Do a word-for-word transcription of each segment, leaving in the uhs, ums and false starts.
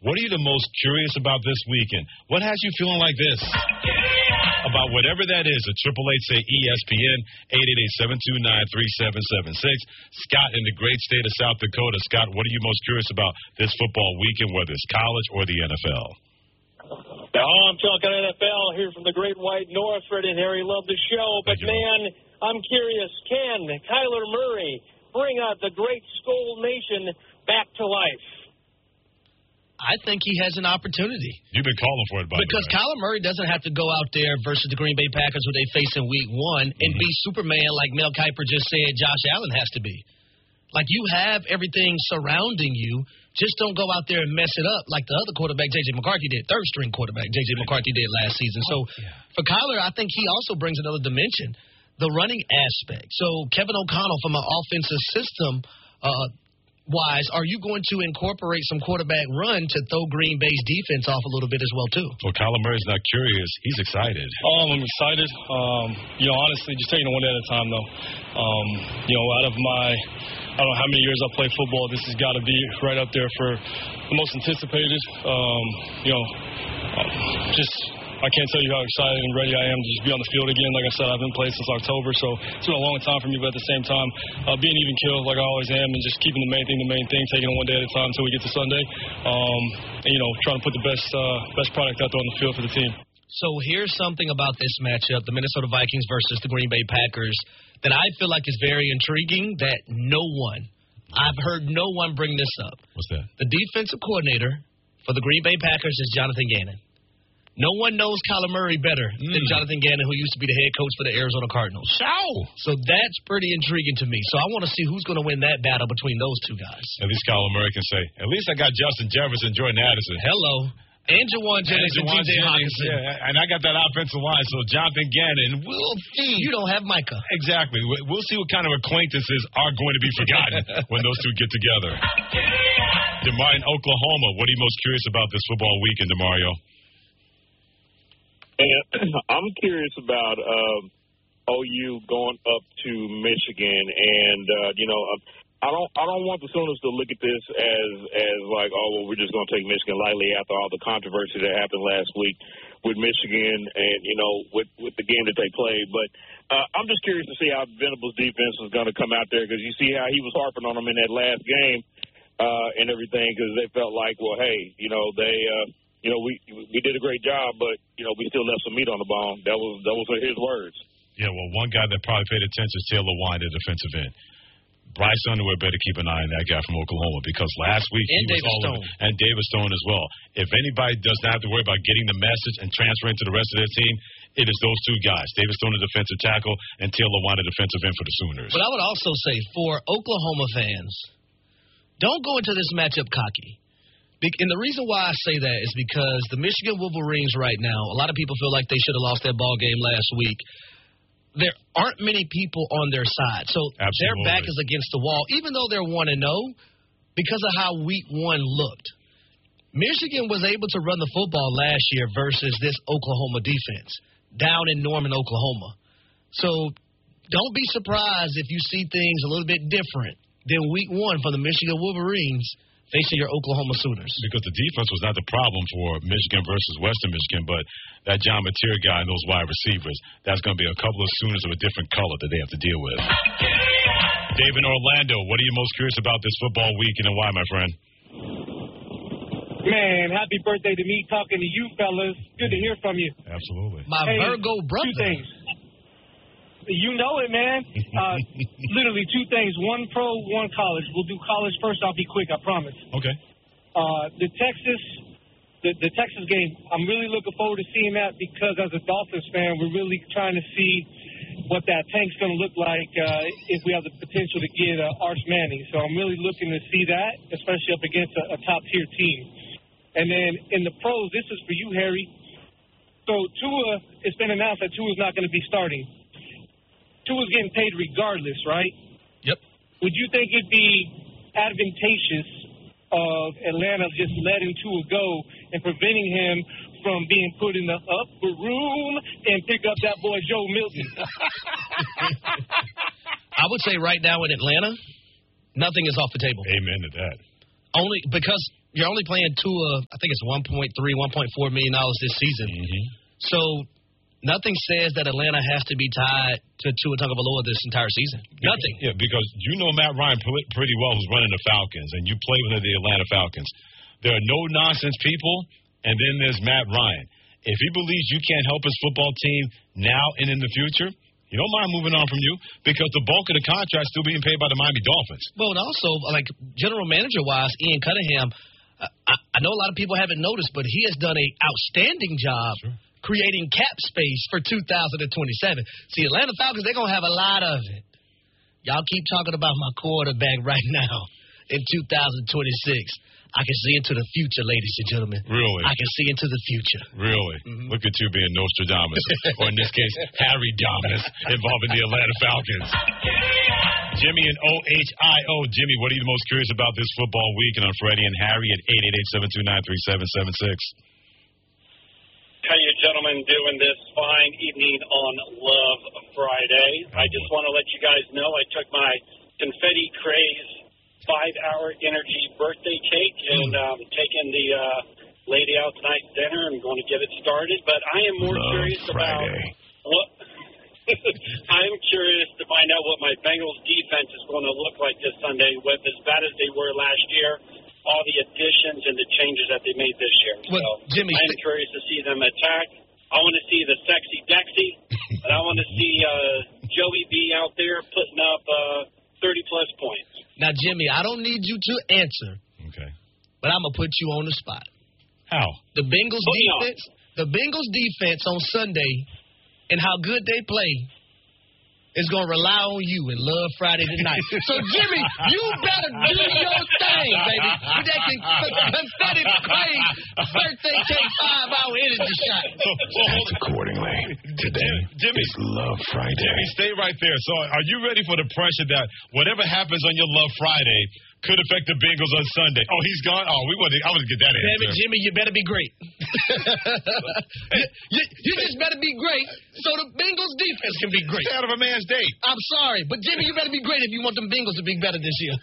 What are you the most curious about this weekend? What has you feeling like this? About whatever that is, a triple eight say E S P N, eight eight eight, seven two nine, three seven seven six. Scott in the great state of South Dakota. Scott, what are you most curious about this football weekend, whether it's college or the N F L? Oh, I'm talking N F L here from the Great White North. Fred and Harry love the show, but man, I'm curious, can Kyler Murray bring out the great Skull Nation back to life? I think he has an opportunity. You've been calling for it, by Because the way. Kyler Murray doesn't have to go out there versus the Green Bay Packers who they face in week one and mm-hmm. be Superman like Mel Kiper just said Josh Allen has to be. Like, you have everything surrounding you. Just don't go out there and mess it up like the other quarterback, J J. McCarthy, did. Third-string quarterback, J J. McCarthy, did last season. So, yeah. for Kyler, I think he also brings another dimension, the running aspect. So, Kevin O'Connell, from an offensive system uh, wise, are you going to incorporate some quarterback run to throw Green Bay's defense off a little bit as well, too? Well, Kyler Murray's not curious. He's excited. Um, I'm excited. Um, you know, honestly, just taking it one day at a time, though. Um, you know, out of my, I don't know how many years I played football, this has got to be right up there for the most anticipated. Um, you know, um, just... I can't tell you how excited and ready I am to just be on the field again. Like I said, I've been playing since October, so it's been a long time for me, but at the same time, uh, being even killed like I always am and just keeping the main thing the main thing, taking it one day at a time until we get to Sunday, um, and, you know, trying to put the best uh, best product out there on the field for the team. So here's something about this matchup, the Minnesota Vikings versus the Green Bay Packers, that I feel like is very intriguing that no one, I've heard no one bring this up. What's that? The defensive coordinator for the Green Bay Packers is Jonathan Gannon. No one knows Kyler Murray better mm. than Jonathan Gannon, who used to be the head coach for the Arizona Cardinals. So, so that's pretty intriguing to me. So I want to see who's going to win that battle between those two guys. At least Kyler Murray can say, at least I got Justin Jefferson, Jordan Addison. Hello. And Jawan Jennings and, and T J Hockenson. Yeah, and I got that offensive line, so Jonathan Gannon, we'll see. You don't have Micah. Exactly. We'll see what kind of acquaintances are going to be forgotten when those two get together. DeMar in Oklahoma, what are you most curious about this football weekend, DeMario? And I'm curious about um, O U going up to Michigan, and uh, you know, I don't, I don't want the Sooners to look at this as, as like, oh, well, we're just going to take Michigan lightly after all the controversy that happened last week with Michigan, and you know, with with the game that they played. But uh, I'm just curious to see how Venables' defense is going to come out there, because you see how he was harping on them in that last game uh, and everything, because they felt like, well, hey, you know, they. Uh, You know, we we did a great job, but, you know, we still left some meat on the bone. That was that was his words. Yeah, well, one guy that probably paid attention is Taylor Wine, the defensive end. Bryce Underwood better keep an eye on that guy from Oklahoma, because last week and he David was all Stone. over, and David Stone as well. If anybody does not have to worry about getting the message and transferring to the rest of their team, it is those two guys, David Stone, the defensive tackle, and Taylor Wine, the defensive end for the Sooners. But I would also say, for Oklahoma fans, don't go into this matchup cocky. And the reason why I say that is because the Michigan Wolverines right now, a lot of people feel like they should have lost that ball game last week. There aren't many people on their side. So Absolutely. Their back is against the wall, even though they're one and oh, because of how week one looked. Michigan was able to run the football last year versus this Oklahoma defense down in Norman, Oklahoma. So don't be surprised if you see things a little bit different than week one from the Michigan Wolverines facing your Oklahoma Sooners. Because the defense was not the problem for Michigan versus Western Michigan, but that John Mateer guy and those wide receivers, that's going to be a couple of Sooners of a different color that they have to deal with. Dave in Orlando, what are you most curious about this football weekend and why, my friend? Man, happy birthday to me talking to you fellas. Good to hear from you. Absolutely. My hey, Virgo brother. Two things. You know it, man. Uh, literally two things. One pro, one college. We'll do college first. I'll be quick, I promise. Okay. Uh, the Texas the, the Texas game, I'm really looking forward to seeing that, because as a Dolphins fan, we're really trying to see what that tank's going to look like uh, if we have the potential to get uh, Arch Manning. So I'm really looking to see that, especially up against a, a top-tier team. And then in the pros, this is for you, Harry. So Tua, it's been announced that Tua's not going to be starting. Tua's getting paid regardless, right? Yep. Would you think it'd be advantageous of Atlanta just letting Tua go and preventing him from being put in the upper room and pick up that boy Joe Milton? I would say right now in Atlanta, nothing is off the table. Amen to that. only because you're only playing Tua, I think it's one point three, one point four million dollars this season. Mm-hmm. So nothing says that Atlanta has to be tied to Tua Tagovailoa this entire season. Nothing. Yeah, because you know Matt Ryan pretty well, who's running the Falcons, and you play with the Atlanta Falcons. There are no-nonsense people, and then there's Matt Ryan. If he believes you can't help his football team now and in the future, you don't mind moving on from you because the bulk of the contract is still being paid by the Miami Dolphins. Well, and also, like, general manager-wise, Ian Cunningham, uh, I, I know a lot of people haven't noticed, but he has done an outstanding job sure. creating cap space for two thousand twenty-seven. See, Atlanta Falcons, they're going to have a lot of it. Y'all keep talking about my quarterback right now in two thousand twenty-six. I can see into the future, ladies and gentlemen. Really? I can see into the future. Really? Mm-hmm. Look at you being Nostradamus, or in this case, Harry Dominus, involving the Atlanta Falcons. Jimmy and O H I O. Jimmy, what are you the most curious about this football weekend on Freddie and Harry at eight eight eight, seven two nine, three seven seven six? How you gentlemen doing this fine evening on Love Friday? I just want to let you guys know I took my Confetti Craze five-hour energy birthday cake and um, taking the uh, lady out tonight dinner and going to get it started. But I am more Love curious Friday. about what I am curious to find out what my Bengals defense is going to look like this Sunday, with as bad as they were last year, all the additions and the changes that they made this year. Well, so Jimmy, I am curious to see them attack. I want to see the sexy Dexy, and I want to see uh, Joey B out there putting up uh, thirty-plus points. Now, Jimmy, I don't need you to answer. Okay. But I'm going to put you on the spot. How? The Bengals Put me on. defense, the Bengals defense on Sunday and how good they play is going to rely on you and Love Friday tonight. So, Jimmy, you better do your thing, baby. With that confetti craze birthday cake five-hour energy shot. Act accordingly. Today Jimmy, is Love Friday. Jimmy, stay right there. So are you ready for the pressure that whatever happens on your Love Friday could affect the Bengals on Sunday? Oh, he's gone? Oh, we want to, I want to get that answer. Damn it, Jimmy, you better be great. you, you, you just better be great so the Bengals defense can be great. Stay out of a man's date. I'm sorry, but Jimmy, you better be great if you want them Bengals to be better this year.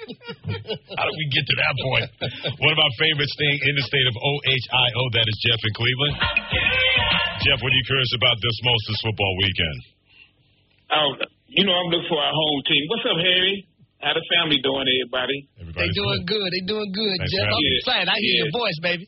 How did we get to that point? One of our favorites thing in the state of O H I O, that is Jeff in Cleveland. Jeff, what are you curious about this most this football weekend? Oh, you know, I'm looking for our home team. What's up, Harry? How the family doing, everybody? They doing good. They doing good, Thanks, Jeff. I'm yeah. excited. I hear yeah. your voice, baby.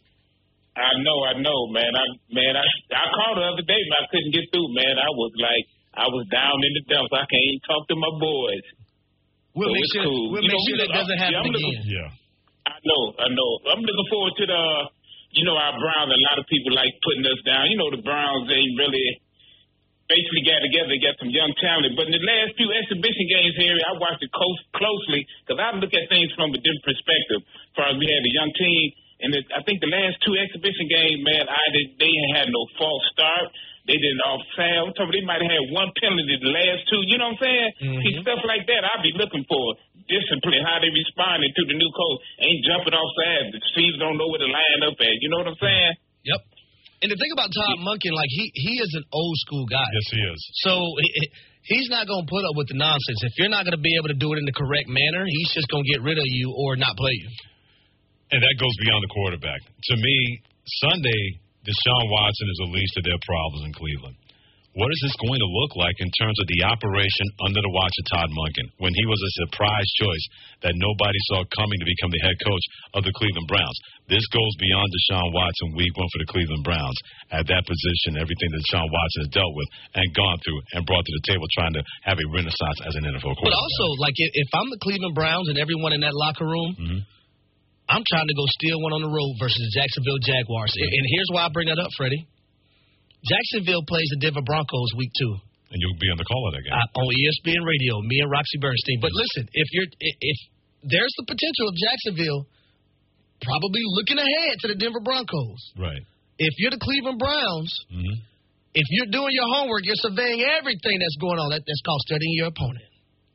I know, I know, man. I man, I I called the other day, but I couldn't get through, man. I was like, I was down in the dumps. I can't even talk to my boys. We'll so make it's sure. cool. We'll you make know, sure we that look, doesn't yeah, happen I'm looking, again. Yeah. I know, I know. I'm looking forward to the, you know, our Browns. A lot of people like putting us down. You know, the Browns ain't really basically got together, got some young talent. But in the last few exhibition games, Harry, I watched it close, closely because I look at things from a different perspective. As far as we had a young team, and it, I think the last two exhibition games, man, I did, they had no false start. They didn't off foul. They might have had one penalty the last two. You know what I'm saying? Mm-hmm. See, stuff like that, I'll be looking for. Discipline, how they responded to the new coach. Ain't jumping off sides. The Chiefs don't know where to line up at. You know what I'm saying? Yep. And the thing about Todd Monken, like, he, he is an old school guy. Yes, he is. So he, he's not going to put up with the nonsense. If you're not going to be able to do it in the correct manner, he's just going to get rid of you or not play you. And that goes beyond the quarterback. To me, Sunday, Deshaun Watson is the least of their problems in Cleveland. What is this going to look like in terms of the operation under the watch of Todd Monken when he was a surprise choice that nobody saw coming to become the head coach of the Cleveland Browns? This goes beyond Deshaun Watson week one for the Cleveland Browns. At that position, everything that Deshaun Watson has dealt with and gone through and brought to the table trying to have a renaissance as an N F L quarterback. But also, like, if I'm the Cleveland Browns and everyone in that locker room, mm-hmm. I'm trying to go steal one on the road versus the Jacksonville Jaguars. Mm-hmm. And here's why I bring that up, Freddie. Jacksonville plays the Denver Broncos week two. And you'll be on the call of that game. Uh, on E S P N Radio, me and Roxy Bernstein. But listen, if you're if there's the potential of Jacksonville probably looking ahead to the Denver Broncos. Right. If you're the Cleveland Browns, mm-hmm. if you're doing your homework, you're surveying everything that's going on. That, that's called studying your opponent.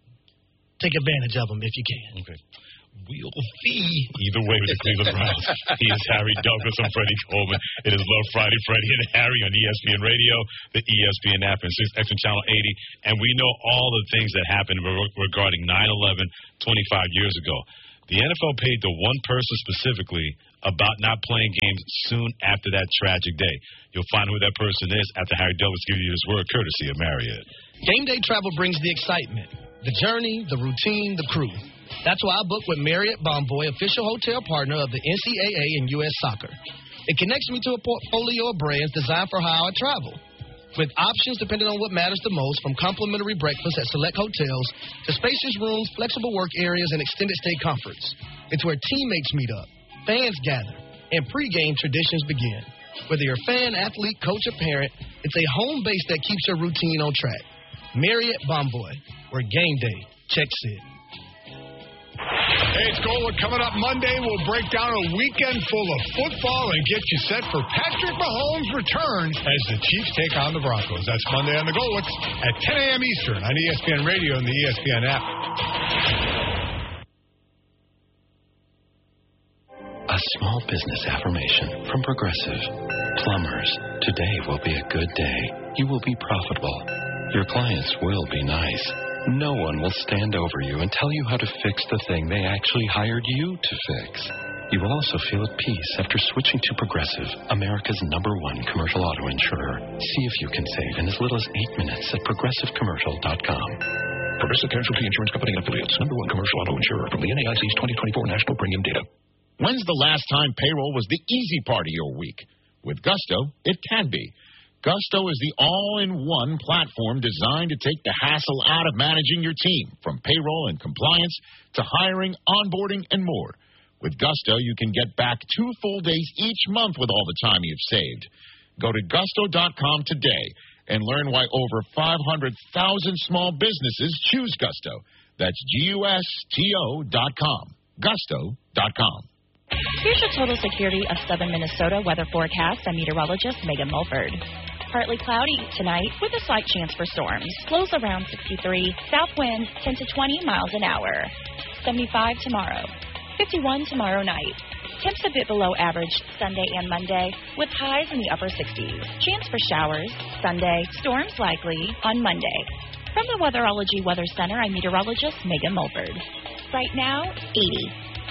Take advantage of them if you can. Okay. We'll see. Either way with the Cleveland Browns. He is Harry Douglas. I'm Freddie Coleman. It is Love Friday. Freddie and Harry on E S P N Radio, the E S P N app, and six X M Channel eighty. And we know all the things that happened regarding nine eleven twenty-five years ago. The N F L paid the one person specifically about not playing games soon after that tragic day. You'll find who that person is after Harry Douglas gives you his word, courtesy of Marriott. Game day travel brings the excitement, the journey, the routine, the crew. That's why I book with Marriott Bonvoy, official hotel partner of the N C double A and U S Soccer. It connects me to a portfolio of brands designed for how I travel, with options depending on what matters the most, from complimentary breakfast at select hotels to spacious rooms, flexible work areas, and extended stay comforts. It's where teammates meet up, fans gather, and pregame traditions begin. Whether you're a fan, athlete, coach, or parent, it's a home base that keeps your routine on track. Marriott Bonvoy, where game day checks in. Hey, it's Gola. Coming up Monday, we'll break down a weekend full of football and get you set for Patrick Mahomes' return as the Chiefs take on the Broncos. That's Monday on the Golix at ten a.m. Eastern on E S P N Radio and the E S P N app. A small business affirmation from Progressive. Plumbers, today will be a good day. You will be profitable. Your clients will be nice. No one will stand over you and tell you how to fix the thing they actually hired you to fix. You will also feel at peace after switching to Progressive, America's number one commercial auto insurer. See if you can save in as little as eight minutes at progressive commercial dot com. Progressive Casualty Insurance Company and affiliates, number one commercial auto insurer from the N A I C's twenty twenty-four National Premium Data. When's the last time payroll was the easy part of your week? With Gusto, it can be. Gusto is the all-in-one platform designed to take the hassle out of managing your team, from payroll and compliance to hiring, onboarding, and more. With Gusto, you can get back two full days each month with all the time you've saved. Go to gusto dot com today and learn why over five hundred thousand small businesses choose Gusto. That's G U S T O dot com. gusto dot com. Here's your total security of southern Minnesota weather forecast. I'm meteorologist Megan Mulford. Partly cloudy tonight with a slight chance for storms. Lows around sixty-three. South wind ten to twenty miles an hour. seventy-five tomorrow. fifty-one tomorrow night. Temps a bit below average Sunday and Monday with highs in the upper sixties. Chance for showers Sunday. Storms likely on Monday. From the Weatherology Weather Center, I'm meteorologist Megan Mulford. Right now, eighty.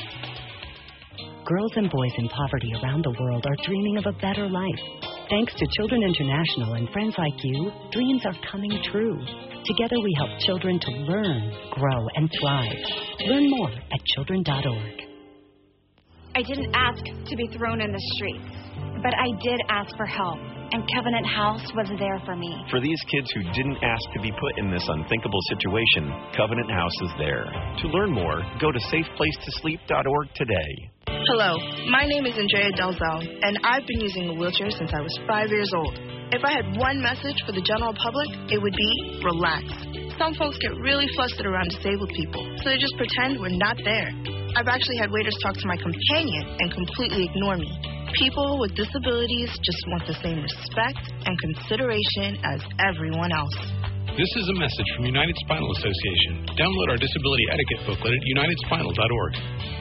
Girls and boys in poverty around the world are dreaming of a better life. Thanks to Children International and friends like you, dreams are coming true. Together we help children to learn, grow, and thrive. Learn more at children dot org. I didn't ask to be thrown in the streets, but I did ask for help, and Covenant House was there for me. For these kids who didn't ask to be put in this unthinkable situation, Covenant House is there. To learn more, go to safe place to sleep dot org today. Hello, my name is Andrea Delzell, and I've been using a wheelchair since I was five years old. If I had one message for the general public, it would be relax. Some folks get really flustered around disabled people, so they just pretend we're not there. I've actually had waiters talk to my companion and completely ignore me. People with disabilities just want the same respect and consideration as everyone else. This is a message from United Spinal Association. Download our disability etiquette booklet at united spinal dot org.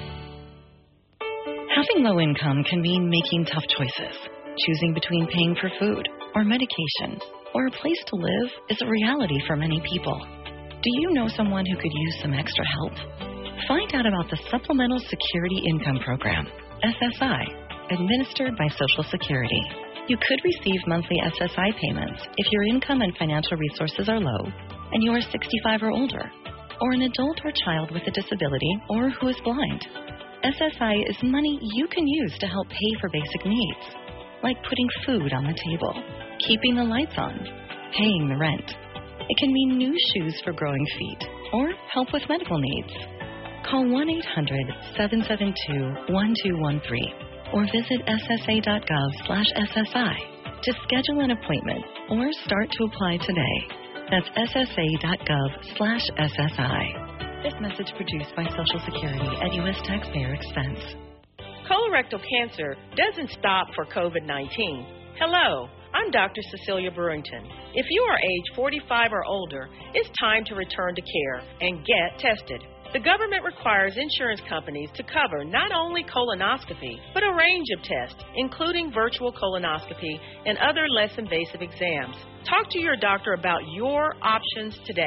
Having low income can mean making tough choices. Choosing between paying for food or medication or a place to live is a reality for many people. Do you know someone who could use some extra help? Find out about the Supplemental Security Income Program, S S I, administered by Social Security. You could receive monthly S S I payments if your income and financial resources are low and you are sixty-five or older, or an adult or child with a disability or who is blind. S S I is money you can use to help pay for basic needs, like putting food on the table, keeping the lights on, paying the rent. It can mean new shoes for growing feet or help with medical needs. Call one eight hundred seven seven two one two one three or visit S S A dot gov slash S S I to schedule an appointment or start to apply today. That's S S A dot gov slash S S I. This message produced by Social Security at U S taxpayer expense. Colorectal cancer doesn't stop for COVID nineteen. Hello, I'm Doctor Cecilia Brewington. If you are age forty-five or older, it's time to return to care and get tested. The government requires insurance companies to cover not only colonoscopy, but a range of tests, including virtual colonoscopy and other less invasive exams. Talk to your doctor about your options today.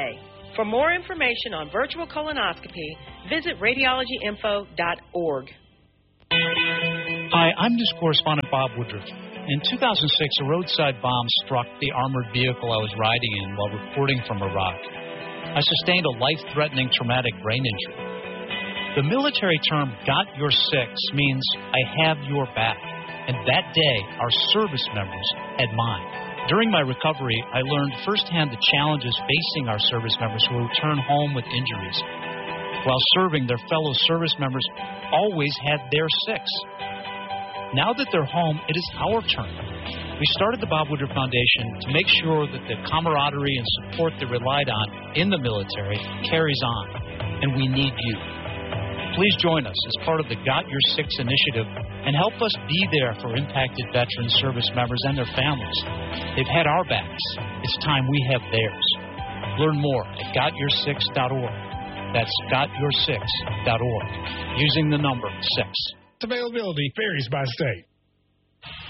For more information on virtual colonoscopy, visit radiology info dot org. Hi, I'm news correspondent Bob Woodruff. In two thousand six, a roadside bomb struck the armored vehicle I was riding in while reporting from Iraq. I sustained a life-threatening traumatic brain injury. The military term, got your six, means I have your back. And that day, our service members had mine. During my recovery, I learned firsthand the challenges facing our service members who return home with injuries. While serving, their fellow service members always had their six. Now that they're home, it is our turn. We started the Bob Woodruff Foundation to make sure that the camaraderie and support they relied on in the military carries on. And we need you. Please join us as part of the Got Your Six initiative and help us be there for impacted veteran service members and their families. They've had our backs. It's time we have theirs. Learn more at got your six dot org. That's got your six dot org. Using the number six. Availability varies by state.